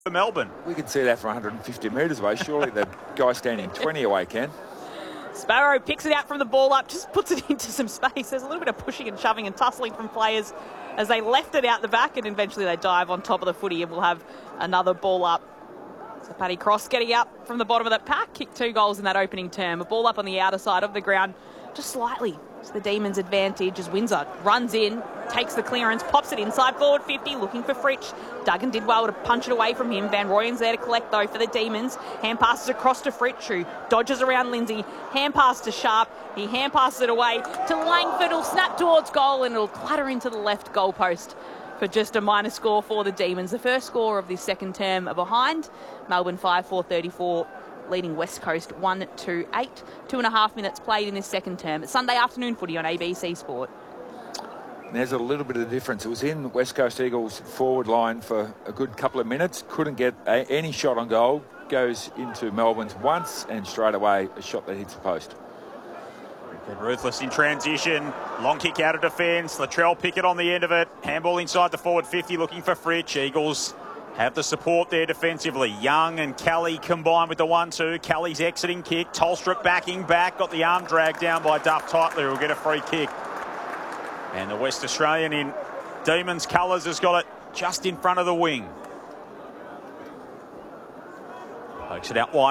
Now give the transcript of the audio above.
for Melbourne. We can see that from 150 metres away. Surely the guy standing 20 away can. Sparrow picks it out from the ball up, just puts it into some space. There's a little bit of pushing and shoving and tussling from players as they left it out the back, and eventually they dive on top of the footy, and we'll have another ball up. So Paddy Cross getting up from the bottom of that pack, kicked 2 goals in that opening term. A ball up on the outer side of the ground, just slightly. It's the Demons' advantage as Windsor runs in, takes the clearance, pops it inside forward 50, looking for Fritsch. Duggan did well to punch it away from him. Van Rooyen's there to collect, though, for the Demons. Hand passes across to Fritsch, who dodges around Lindsay. Hand pass to Sharp. He hand passes it away to Langford. It'll snap towards goal, and it'll clatter into the left goal post for just a minor score for the Demons. The first score of this second term behind. Melbourne 5-4-34. Leading West Coast 1-8. 2.5 minutes played in this second term. It's Sunday afternoon footy on ABC Sport. There's a little bit of difference. It was in West Coast Eagles forward line for a good couple of minutes. Couldn't get any shot on goal. Goes into Melbourne's once, and straight away a shot that hits the post. Ruthless in transition. Long kick out of defence. Latrell Pickett on the end of it. Handball inside the forward 50, looking for Fritsch. Eagles have the support there defensively. Young and Kelly combined with the 1-2. Kelly's exiting kick. Tolstrup backing back. Got the arm dragged down by Duff Tightler, who'll get a free kick. And the West Australian in Demons colours has got it just in front of the wing. Pokes it out wide.